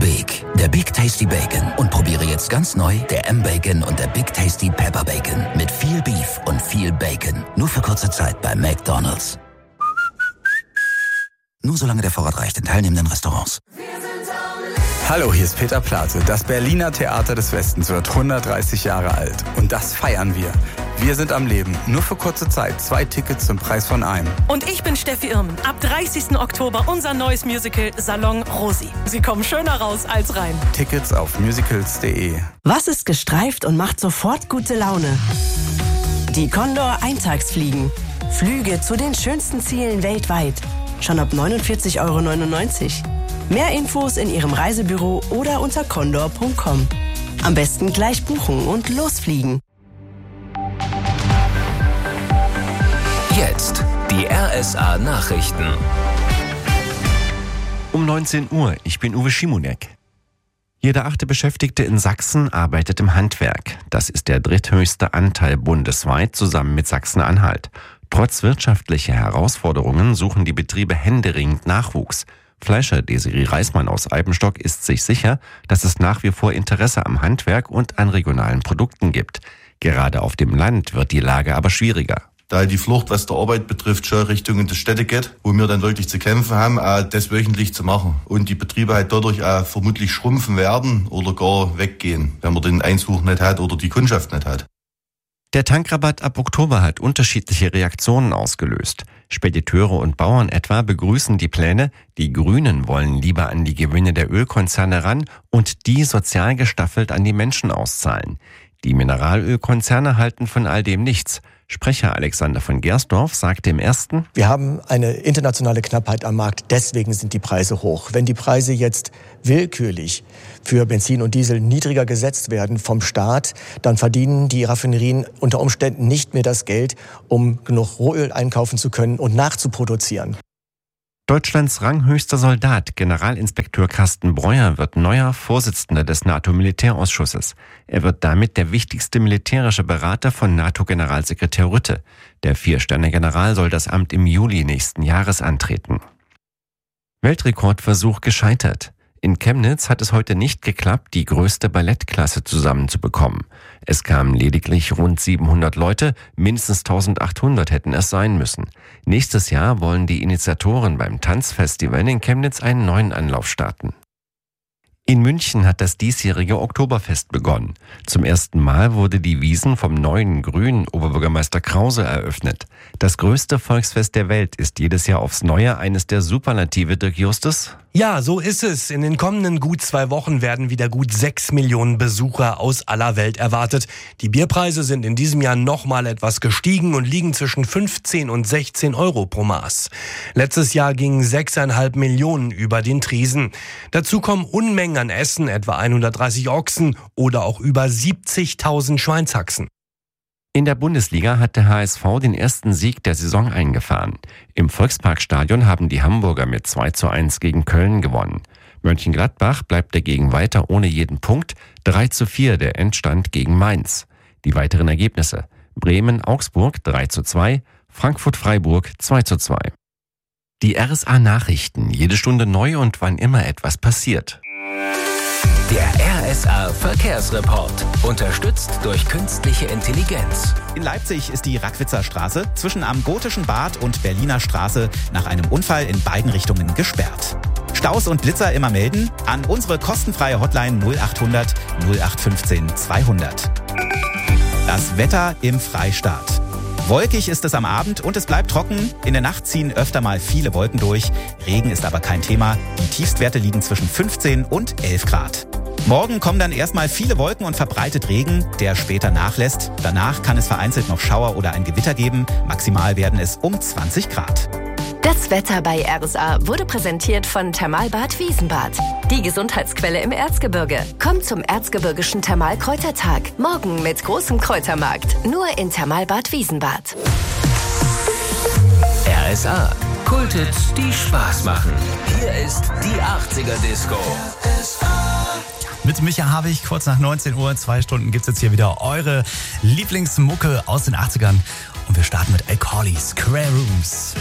Big, der Big Tasty Bacon. Und probiere jetzt ganz neu der M-Bacon und der Big Tasty Pepper Bacon. Mit viel Beef und viel Bacon. Nur für kurze Zeit bei McDonald's. Nur solange der Vorrat reicht in teilnehmenden Restaurants. Hallo, hier ist Peter Plate. Das Berliner Theater des Westens wird 130 Jahre alt. Und das feiern wir. Wir sind am Leben. Nur für kurze Zeit. 2 Tickets zum Preis von einem. Und ich bin Steffi Irmen. Ab 30. Oktober unser neues Musical Salon Rosi. Sie kommen schöner raus als rein. Tickets auf musicals.de. Was ist gestreift und macht sofort gute Laune? Die Condor Eintagsfliegen. Flüge zu den schönsten Zielen weltweit. Schon ab 49,99 €. Mehr Infos in Ihrem Reisebüro oder unter condor.com. Am besten gleich buchen und losfliegen. Jetzt die RSA Nachrichten. Um 19 Uhr, ich bin Uwe Schimonek. Jeder 8. Beschäftigte in Sachsen arbeitet im Handwerk. Das ist der dritthöchste Anteil bundesweit, zusammen mit Sachsen-Anhalt. Trotz wirtschaftlicher Herausforderungen suchen die Betriebe händeringend Nachwuchs. Fleischer Desiree Reismann aus Eibenstock ist sich sicher, dass es nach wie vor Interesse am Handwerk und an regionalen Produkten gibt. Gerade auf dem Land wird die Lage aber schwieriger. Da die Flucht, was der Arbeit betrifft, schon Richtung in die Städte geht, wo wir dann wirklich zu kämpfen haben, das wöchentlich zu machen. Und die Betriebe halt dadurch auch vermutlich schrumpfen werden oder gar weggehen, wenn man den Einzug nicht hat oder die Kundschaft nicht hat. Der Tankrabatt ab Oktober hat unterschiedliche Reaktionen ausgelöst. Spediteure und Bauern etwa begrüßen die Pläne, die Grünen wollen lieber an die Gewinne der Ölkonzerne ran und die sozial gestaffelt an die Menschen auszahlen. Die Mineralölkonzerne halten von all dem nichts. Sprecher Alexander von Gersdorf sagte im Ersten: Wir haben eine internationale Knappheit am Markt, deswegen sind die Preise hoch. Wenn die Preise jetzt willkürlich für Benzin und Diesel niedriger gesetzt werden vom Staat, dann verdienen die Raffinerien unter Umständen nicht mehr das Geld, um genug Rohöl einkaufen zu können und nachzuproduzieren. Deutschlands ranghöchster Soldat, Generalinspekteur Carsten Breuer, wird neuer Vorsitzender des NATO-Militärausschusses. Er wird damit der wichtigste militärische Berater von NATO-Generalsekretär Rutte. Der 4-Sterne-General soll das Amt im Juli nächsten Jahres antreten. Weltrekordversuch gescheitert. In Chemnitz hat es heute nicht geklappt, die größte Ballettklasse zusammenzubekommen. Es kamen lediglich rund 700 Leute, mindestens 1800 hätten es sein müssen. Nächstes Jahr wollen die Initiatoren beim Tanzfestival in Chemnitz einen neuen Anlauf starten. In München hat das diesjährige Oktoberfest begonnen. Zum ersten Mal wurde die Wiesn vom neuen grünen Oberbürgermeister Krause eröffnet. Das größte Volksfest der Welt ist jedes Jahr aufs Neue eines der Superlative, Dirk Justus. Ja, so ist es. In den kommenden gut 2 Wochen werden wieder gut 6 Millionen Besucher aus aller Welt erwartet. Die Bierpreise sind in diesem Jahr nochmal etwas gestiegen und liegen zwischen 15 und 16 € pro Maß. Letztes Jahr gingen 6,5 Millionen über den Tresen. Dazu kommen Unmengen an Essen, etwa 130 Ochsen oder auch über 70.000 Schweinshaxen. In der Bundesliga hat der HSV den ersten Sieg der Saison eingefahren. Im Volksparkstadion haben die Hamburger mit 2:1 gegen Köln gewonnen. Mönchengladbach bleibt dagegen weiter ohne jeden Punkt. 3:4 der Endstand gegen Mainz. Die weiteren Ergebnisse: Bremen-Augsburg 3:2, Frankfurt-Freiburg 2:2. Die RSA Nachrichten, jede Stunde neu und wann immer etwas passiert. Der RSA Verkehrsreport. Unterstützt durch künstliche Intelligenz. In Leipzig ist die Rackwitzer Straße zwischen am Gotischen Bad und Berliner Straße nach einem Unfall in beiden Richtungen gesperrt. Staus und Blitzer immer melden an unsere kostenfreie Hotline 0800 0815 200. Das Wetter im Freistaat. Wolkig ist es am Abend und es bleibt trocken. In der Nacht ziehen öfter mal viele Wolken durch. Regen ist aber kein Thema. Die Tiefstwerte liegen zwischen 15 und 11 Grad. Morgen kommen dann erstmal viele Wolken und verbreitet Regen, der später nachlässt. Danach kann es vereinzelt noch Schauer oder ein Gewitter geben. Maximal werden es um 20 Grad. Das Wetter bei RSA wurde präsentiert von Thermalbad Wiesenbad. Die Gesundheitsquelle im Erzgebirge. Kommt zum Erzgebirgischen Thermalkräutertag. Morgen mit großem Kräutermarkt. Nur in Thermalbad Wiesenbad. RSA. Kulthits, die Spaß machen. Hier ist die 80er Disco. Mit Micha habe ich kurz nach 19 Uhr, 2 Stunden gibt's jetzt hier wieder eure Lieblingsmucke aus den 80ern. Und wir starten mit Al Corley, Square Rooms.